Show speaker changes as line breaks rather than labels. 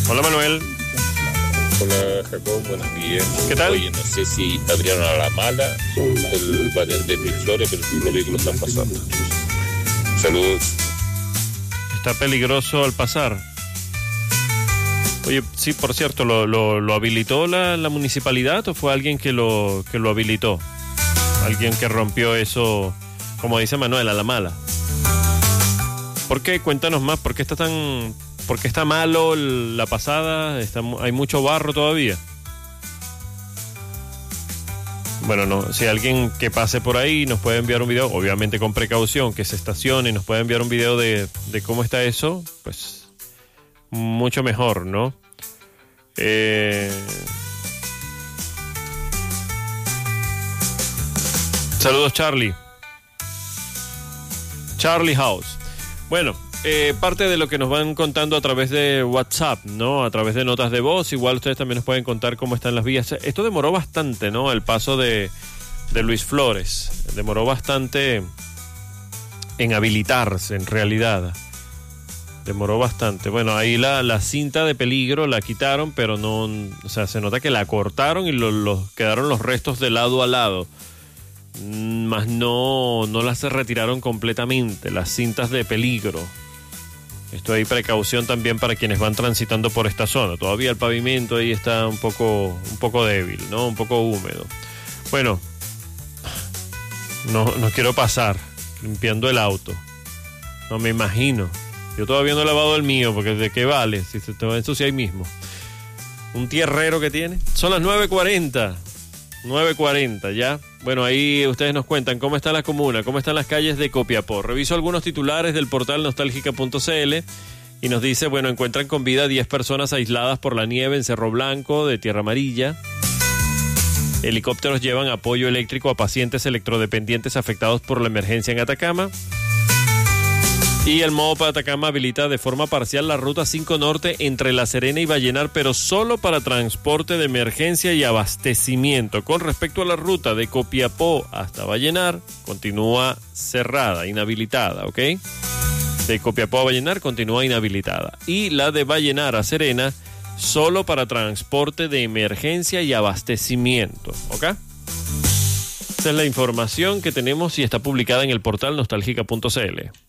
Hola, Manuel.
Hola, Jacob, buenos días.
¿Qué tal?
Oye, no sé si abrieron a la mala el baño de Miraflores, pero los vehículos están pasando. Saludos.
Está peligroso al pasar. Oye, sí, por cierto, ¿lo habilitó la municipalidad o fue alguien que lo habilitó? Alguien que rompió eso, como dice Manuel, a la mala. ¿Por qué? Cuéntanos más. ¿Por qué está malo la pasada? Hay mucho barro todavía. Bueno, no, si alguien que pase por ahí nos puede enviar un video, obviamente con precaución, que se estacione y nos puede enviar un video de cómo está eso, pues mucho mejor, ¿no? Saludos, Charlie House. Bueno, parte de lo que nos van contando a través de WhatsApp, ¿no? A través de notas de voz. Igual ustedes también nos pueden contar cómo están las vías. Esto demoró bastante, ¿no? El paso de Luis Flores. Demoró bastante en habilitarse, en realidad. Demoró bastante. Bueno, ahí la cinta de peligro la quitaron, pero no... O sea, se nota que la cortaron y quedaron los restos de lado a lado. Más no las retiraron completamente, las cintas de peligro. Esto hay precaución también para quienes van transitando por esta zona. Todavía el pavimento ahí está un poco débil, ¿no? Un poco húmedo. Bueno, no quiero pasar limpiando el auto. No me imagino. Yo todavía no he lavado el mío, porque ¿de qué vale? Si se te va a ensuciar ahí mismo. Un tierrero que tiene. Son las 9:40. 9:40 ya. Bueno, ahí ustedes nos cuentan cómo está la comuna, cómo están las calles de Copiapó. Reviso algunos titulares del portal nostálgica.cl y nos dice, bueno, encuentran con vida 10 personas aisladas por la nieve en Cerro Blanco de Tierra Amarilla. Helicópteros llevan apoyo eléctrico a pacientes electrodependientes afectados por la emergencia en Atacama. Y el MOVA Atacama habilita de forma parcial la ruta 5 Norte entre La Serena y Vallenar, pero solo para transporte de emergencia y abastecimiento. Con respecto a la ruta de Copiapó hasta Vallenar, continúa cerrada, inhabilitada, ¿ok? De Copiapó a Vallenar continúa inhabilitada. Y la de Vallenar a Serena, solo para transporte de emergencia y abastecimiento, ¿ok? Esa es la información que tenemos y está publicada en el portal nostálgica.cl.